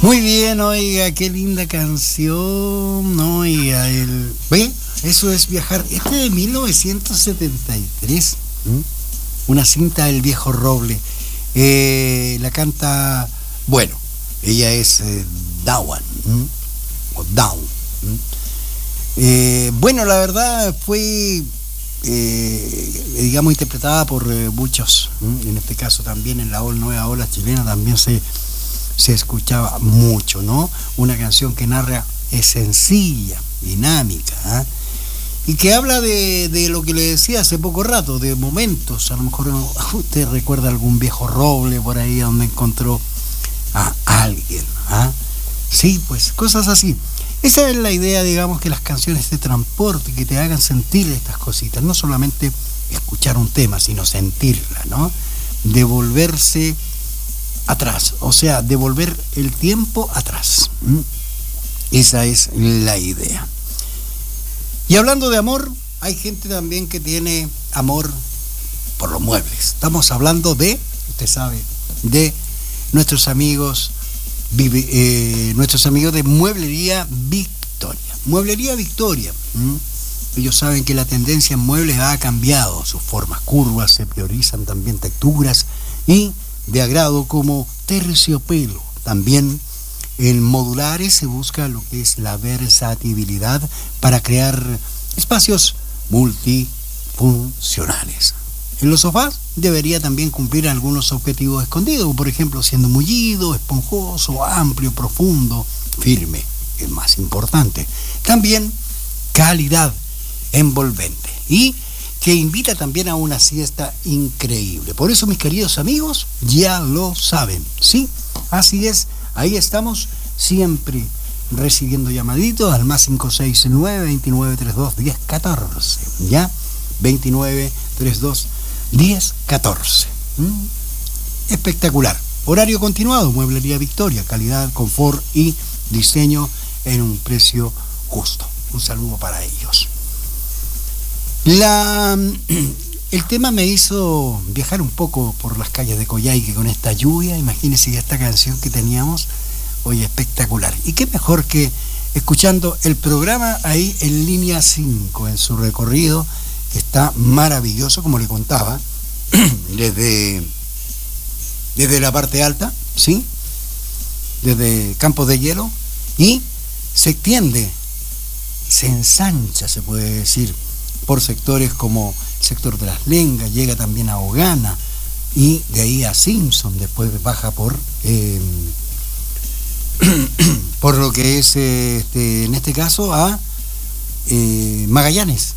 Muy bien, oiga, qué linda canción, oiga, ¿ve? Eso es viajar. Este es de 1973, una cinta del Viejo Roble. La canta, bueno, ella es Dawn, o Down. Bueno, la verdad fue, digamos, interpretada por muchos. En este caso también en la nueva ola chilena también se escuchaba mucho, ¿no? Una canción que narra, es sencilla, dinámica, y que habla de lo que le decía hace poco rato, de momentos. A lo mejor usted recuerda algún viejo roble por ahí donde encontró a alguien, sí, pues cosas así. Esa es la idea, digamos, que las canciones te transporten, que te hagan sentir estas cositas, no solamente escuchar un tema, sino sentirla, ¿no? Devolverse atrás, o sea, devolver el tiempo atrás. Esa es la idea. Y hablando de amor, hay gente también que tiene amor por los muebles. Estamos hablando de, usted sabe, de nuestros amigos de Mueblería Victoria. Mueblería Victoria. Ellos saben que la tendencia en muebles ha cambiado, sus formas curvas, se priorizan también texturas y de agrado como terciopelo. También en modulares se busca lo que es la versatilidad para crear espacios multifuncionales. En los sofás debería también cumplir algunos objetivos escondidos, por ejemplo, siendo mullido, esponjoso, amplio, profundo, firme, el más importante. También calidad envolvente y que invita también a una siesta increíble. Por eso, mis queridos amigos, ya lo saben, ¿sí? Así es, ahí estamos siempre recibiendo llamaditos al más 569-2932-1014, ¿ya? 2932-1014. Espectacular. Horario continuado, Mueblería Victoria, calidad, confort y diseño en un precio justo. Un saludo para ellos. El tema me hizo viajar un poco por las calles de Coyhaique con esta lluvia. Imagínense esta canción que teníamos, oye, espectacular. Y qué mejor que escuchando el programa ahí en línea 5, en su recorrido, que está maravilloso, como le contaba, desde la parte alta, ¿sí? Desde Campos de Hielo, y se extiende, se ensancha, se puede decir, por sectores como el sector de Las Lengas, llega también a Ogana y de ahí a Simpson, después baja por lo que es en este caso a Magallanes.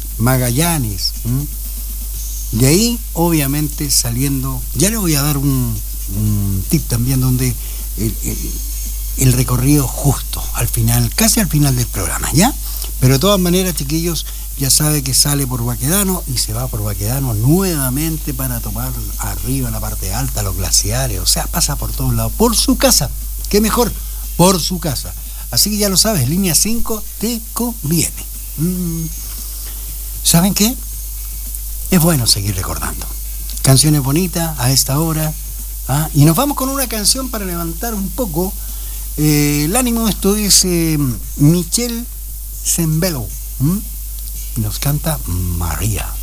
De ahí obviamente saliendo, ya le voy a dar un tip también donde el recorrido justo al final, casi al final del programa, ¿ya? Pero de todas maneras, chiquillos, ya sabe que sale por Baquedano y se va por Baquedano nuevamente para tomar arriba en la parte alta los glaciares, o sea, pasa por todos lados, por su casa, qué mejor, por su casa. Así que ya lo sabes, línea 5 te conviene. ¿Saben qué? Es bueno seguir recordando canciones bonitas a esta hora, y nos vamos con una canción para levantar un poco el ánimo. Esto es Michel Zembello. Nos canta María.